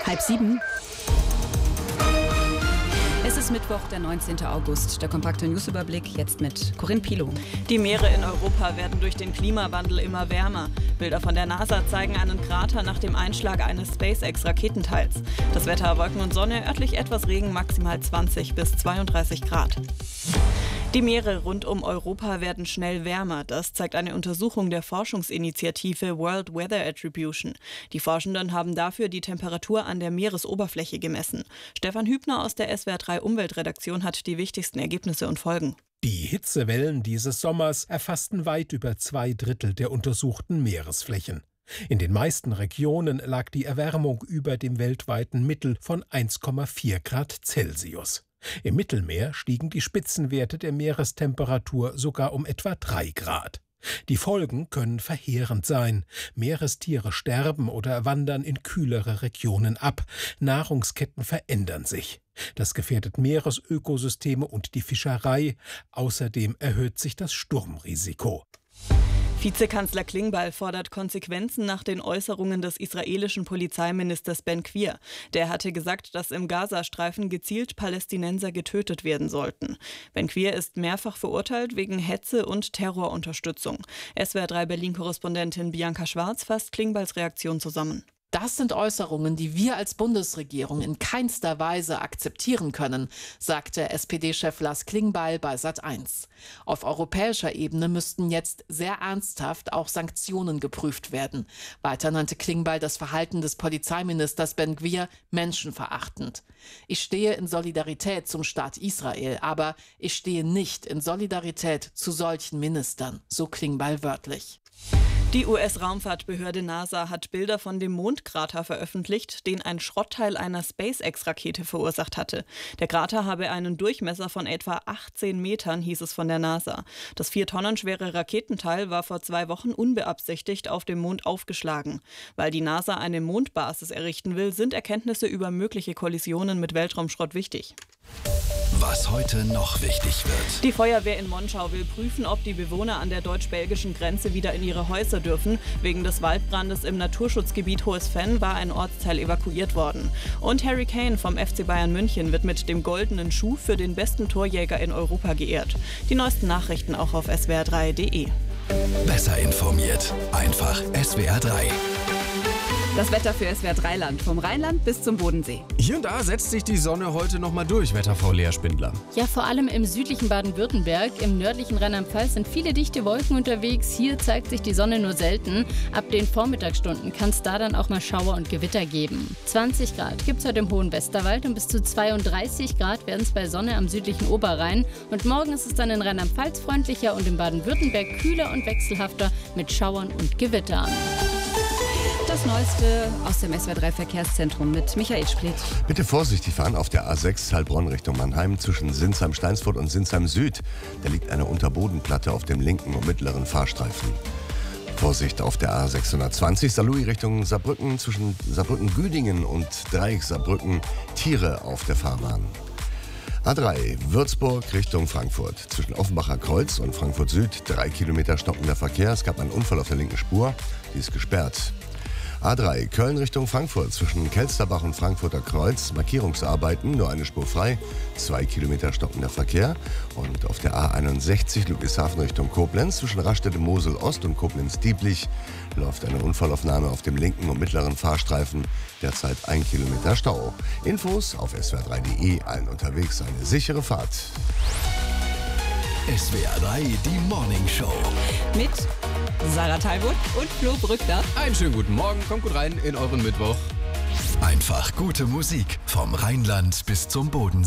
6:30. Es ist Mittwoch, der 19. August. Der kompakte Newsüberblick jetzt mit Corinne Pilow. Die Meere in Europa werden durch den Klimawandel immer wärmer. Bilder von der NASA zeigen einen Krater nach dem Einschlag eines SpaceX-Raketenteils. Das Wetter: Wolken und Sonne, örtlich etwas Regen, maximal 20 bis 32 Grad. Die Meere rund um Europa werden schnell wärmer. Das zeigt eine Untersuchung der Forschungsinitiative World Weather Attribution. Die Forschenden haben dafür die Temperatur an der Meeresoberfläche gemessen. Stefan Hübner aus der SWR3 Umweltredaktion hat die wichtigsten Ergebnisse und Folgen. Die Hitzewellen dieses Sommers erfassten weit über 2/3 der untersuchten Meeresflächen. In den meisten Regionen lag die Erwärmung über dem weltweiten Mittel von 1,4 Grad Celsius. Im Mittelmeer stiegen die Spitzenwerte der Meerestemperatur sogar um etwa 3 Grad. Die Folgen können verheerend sein. Meerestiere sterben oder wandern in kühlere Regionen ab. Nahrungsketten verändern sich. Das gefährdet Meeresökosysteme und die Fischerei. Außerdem erhöht sich das Sturmrisiko. Vizekanzler Klingbeil fordert Konsequenzen nach den Äußerungen des israelischen Polizeiministers Ben-Gvir. Der hatte gesagt, dass im Gazastreifen gezielt Palästinenser getötet werden sollten. Ben-Gvir ist mehrfach verurteilt wegen Hetze und Terrorunterstützung. SWR3 Berlin-Korrespondentin Bianca Schwarz fasst Klingbeils Reaktion zusammen. Das sind Äußerungen, die wir als Bundesregierung in keinster Weise akzeptieren können, sagte SPD-Chef Lars Klingbeil bei Sat.1. Auf europäischer Ebene müssten jetzt sehr ernsthaft auch Sanktionen geprüft werden. Weiter nannte Klingbeil das Verhalten des Polizeiministers Ben-Gvir menschenverachtend. Ich stehe in Solidarität zum Staat Israel, aber ich stehe nicht in Solidarität zu solchen Ministern, so Klingbeil wörtlich. Die US-Raumfahrtbehörde NASA hat Bilder von dem Mondkrater veröffentlicht, den ein Schrottteil einer SpaceX-Rakete verursacht hatte. Der Krater habe einen Durchmesser von etwa 18 Metern, hieß es von der NASA. Das 4 Tonnen schwere Raketenteil war vor 2 Wochen unbeabsichtigt auf dem Mond aufgeschlagen. Weil die NASA eine Mondbasis errichten will, sind Erkenntnisse über mögliche Kollisionen mit Weltraumschrott wichtig. Was heute noch wichtig wird. Die Feuerwehr in Monschau will prüfen, ob die Bewohner an der deutsch-belgischen Grenze wieder in ihre Häuser dürfen. Wegen des Waldbrandes im Naturschutzgebiet Hohes Fenn war ein Ortsteil evakuiert worden. Und Harry Kane vom FC Bayern München wird mit dem goldenen Schuh für den besten Torjäger in Europa geehrt. Die neuesten Nachrichten auch auf swr3.de. Besser informiert. Einfach SWR3. Das Wetter für SWR3-Land, vom Rheinland bis zum Bodensee. Hier und da setzt sich die Sonne heute noch mal durch, Wetterfrau Lea Spindler. Ja, vor allem im südlichen Baden-Württemberg. Im nördlichen Rheinland-Pfalz sind viele dichte Wolken unterwegs. Hier zeigt sich die Sonne nur selten. Ab den Vormittagsstunden kann es da dann auch mal Schauer und Gewitter geben. 20 Grad gibt es heute im hohen Westerwald und bis zu 32 Grad werden es bei Sonne am südlichen Oberrhein. Und morgen ist es dann in Rheinland-Pfalz freundlicher und in Baden-Württemberg kühler und wechselhafter mit Schauern und Gewittern. Das Neueste aus dem SWR3-Verkehrszentrum mit Michael Splitt. Bitte vorsichtig fahren auf der A6 Heilbronn Richtung Mannheim zwischen Sinsheim-Steinsfurt und Sinsheim-Süd. Da liegt eine Unterbodenplatte auf dem linken und mittleren Fahrstreifen. Vorsicht auf der A620 Saarlouis Richtung Saarbrücken zwischen Saarbrücken-Güdingen und Dreieck Saarbrücken. Tiere auf der Fahrbahn. A3 Würzburg Richtung Frankfurt. Zwischen Offenbacher Kreuz und Frankfurt Süd 3 Kilometer stockender Verkehr. Es gab einen Unfall auf der linken Spur. Die ist gesperrt. A3 Köln Richtung Frankfurt zwischen Kelsterbach und Frankfurter Kreuz. Markierungsarbeiten, nur eine Spur frei. 2 Kilometer stockender Verkehr. Und auf der A61 Ludwigshafen Richtung Koblenz zwischen Rastede-Mosel-Ost und Koblenz-Dieblich läuft eine Unfallaufnahme auf dem linken und mittleren Fahrstreifen. Derzeit 1 Kilometer Stau. Infos auf swr3.de. Allen unterwegs eine sichere Fahrt. SWR3, die Morning Show. Mit Sarah Talbot und Flo Brückner. Einen schönen guten Morgen, kommt gut rein in euren Mittwoch. Einfach gute Musik vom Rheinland bis zum Bodensee.